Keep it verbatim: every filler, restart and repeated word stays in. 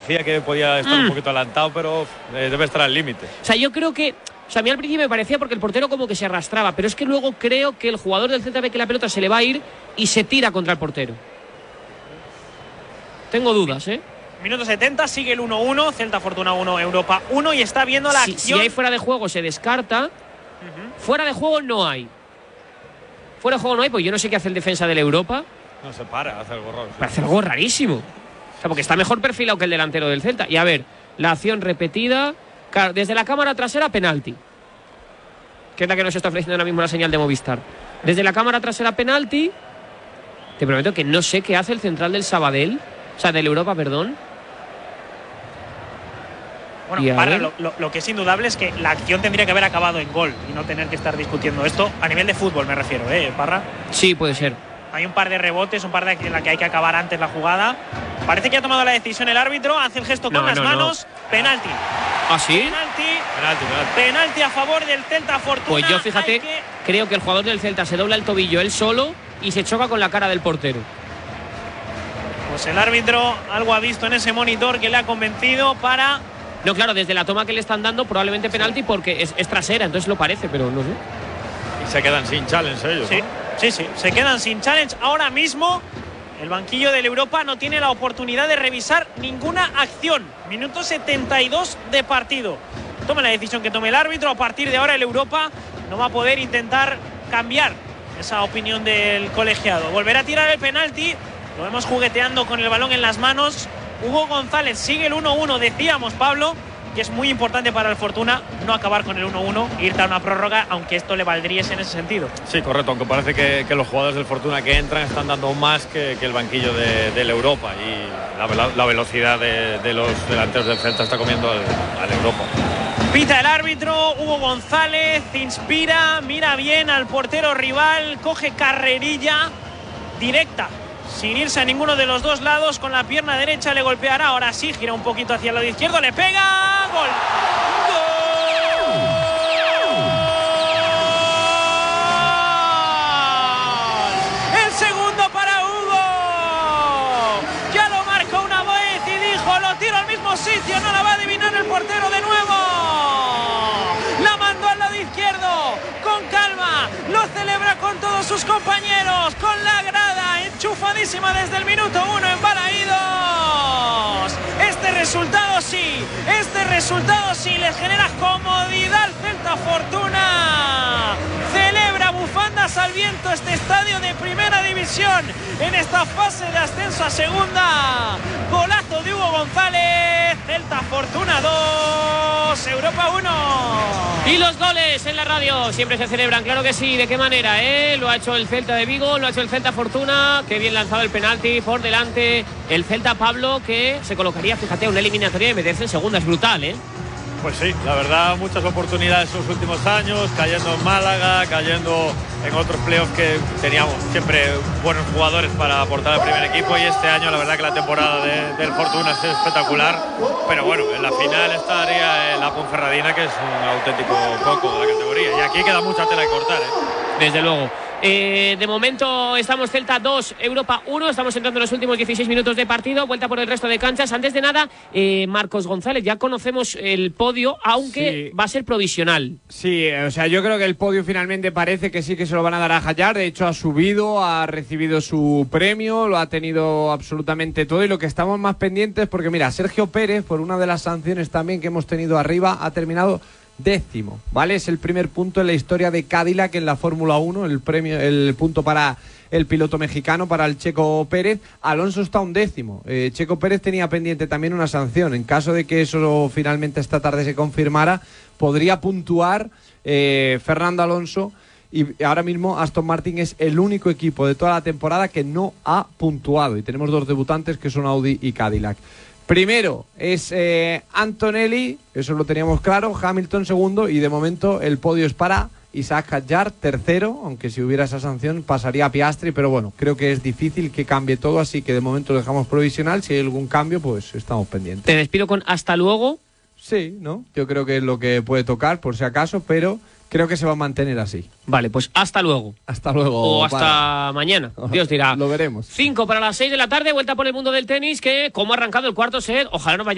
parecía que podía estar mm. un poquito adelantado, pero eh, debe estar al límite. O sea, yo creo que... O sea, a mí al principio me parecía porque el portero como que se arrastraba, pero es que luego creo que el jugador del Celta ve que la pelota se le va a ir y se tira contra el portero. Tengo dudas, ¿eh? Minuto setenta, sigue el uno uno, Celta Fortuna uno, Europa uno, y está viendo la si, acción. Si hay fuera de juego se descarta, uh-huh. fuera de juego no hay. Fuera de juego no hay, pues yo no sé qué hace el defensa del Europa. No se para, hace algo raro. Sí. Hace algo rarísimo. O sea, porque está mejor perfilado que el delantero del Celta. Y a ver, la acción repetida, desde la cámara trasera, penalti. Que es la que nos está ofreciendo ahora mismo la señal de Movistar. Desde la cámara trasera, penalti. Te prometo que no sé qué hace el central del Sabadell. O sea, del Europa, perdón. Bueno, para, lo, lo, lo que es indudable es que la acción tendría que haber acabado en gol y no tener que estar discutiendo esto a nivel de fútbol, me refiero, ¿eh, Parra? Sí, puede ser. Hay un par de rebotes, un par de en la que hay que acabar antes la jugada. Parece que ha tomado la decisión el árbitro, hace el gesto con no, las no, manos. No. Penalti. ¿Ah, sí? Penalti. Penalti, penalti. Penalti a favor del Celta Fortuna. Pues yo, fíjate, que... creo que el jugador del Celta se dobla el tobillo él solo y se choca con la cara del portero. Pues el árbitro algo ha visto en ese monitor que le ha convencido para... No, claro, desde la toma que le están dando probablemente penalti porque es, es trasera, entonces lo parece, pero no sé. Y se quedan sin challenge ellos, sí, ¿no? Sí, sí, se quedan sin challenge. Ahora mismo el banquillo del Europa no tiene la oportunidad de revisar ninguna acción. Minuto setenta y dos de partido. Tome la decisión que tome el árbitro. A partir de ahora el Europa no va a poder intentar cambiar esa opinión del colegiado. Volverá a tirar el penalti. Lo vemos jugueteando con el balón en las manos. Hugo González sigue el uno uno. Decíamos, Pablo, que es muy importante para el Fortuna no acabar con el uno uno e irte a una prórroga, aunque esto le valdríese en ese sentido. Sí, correcto, aunque parece que, que los jugadores del Fortuna que entran están dando más que, que el banquillo de, del Europa, y la, la velocidad de, de los delanteros del Celta está comiendo al, al Europa. Pita el árbitro, Hugo González inspira, mira bien al portero rival, coge carrerilla directa, sin irse a ninguno de los dos lados, con la pierna derecha le golpeará, ahora sí, gira un poquito hacia el lado izquierdo, le pega, gol. ¡Gol! El segundo para Hugo. Ya lo marcó una vez y dijo, lo tiro al mismo sitio, no la va a adivinar el portero de nuevo. La mandó al lado izquierdo, con calma, lo celebra con todos sus compañeros, con la grada enchufadísima desde el minuto uno en Balaídos. Este resultado sí, este resultado sí les genera comodidad al Celta Fortuna. Celebra bufandas al viento este estadio de primera división en esta fase de ascenso a segunda. Golazo de Hugo González, Celta Fortuna dos, Europa uno. Y los goles en la radio siempre se celebran, claro que sí. ¿De qué manera, eh? Lo ha hecho el Celta de Vigo, lo ha hecho el Celta Fortuna. Qué bien lanzado el penalti por delante. El Celta, Pablo, que se colocaría, fíjate, a una eliminatoria de meterse en segunda. Es brutal, ¿eh? Pues sí, la verdad, muchas oportunidades en los últimos años, cayendo en Málaga, cayendo en otros playoffs que teníamos siempre buenos jugadores para aportar al primer equipo, y este año la verdad que la temporada de, del Fortuna es espectacular, pero bueno, en la final estaría la Ponferradina, que es un auténtico coco de la categoría, y aquí queda mucha tela que cortar, ¿eh? Desde luego. Eh, de momento estamos Celta dos, Europa uno. Estamos entrando en los últimos dieciséis minutos de partido. Vuelta por el resto de canchas. Antes de nada, eh, Marcos González, ya conocemos el podio, aunque sí, va a ser provisional. Sí, o sea, yo creo que el podio finalmente parece que sí que se lo van a dar a Hayar. De hecho, ha subido, ha recibido su premio, lo ha tenido absolutamente todo. Y lo que estamos más pendientes, porque mira, Sergio Pérez, por una de las sanciones también que hemos tenido arriba, ha terminado décimo, ¿vale? Es el primer punto en la historia de Cadillac en la Fórmula uno, el premio, el punto para el piloto mexicano, para el Checo Pérez. Alonso está un décimo. Eh, Checo Pérez tenía pendiente también una sanción. En caso de que eso finalmente esta tarde se confirmara, podría puntuar eh, Fernando Alonso, y ahora mismo Aston Martin es el único equipo de toda la temporada que no ha puntuado, y tenemos dos debutantes que son Audi y Cadillac. Primero es eh, Antonelli, eso lo teníamos claro, Hamilton segundo, y de momento el podio es para Isaac Hadjar, tercero, aunque si hubiera esa sanción pasaría a Piastri, pero bueno, creo que es difícil que cambie todo, así que de momento lo dejamos provisional. Si hay algún cambio, pues estamos pendientes. Te despido con hasta luego. Sí, ¿no? Yo creo que es lo que puede tocar, por si acaso, pero creo que se va a mantener así. Vale, pues hasta luego. Hasta luego. O hasta para. mañana, Dios dirá. Lo veremos. Cinco para las seis de la tarde, vuelta por el mundo del tenis, que como ha arrancado el cuarto set, ojalá no vaya